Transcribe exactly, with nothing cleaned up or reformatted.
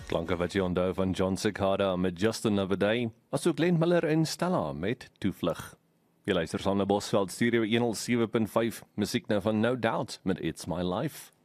Klanke wat jy onthou van John Cicada met Just Another Day, asook Glenn Miller en Stella met Toevlug. Jy luister saam na Bosveld Studio honderd sewe punt vyf, musiek nou van No Doubt met It's My Life.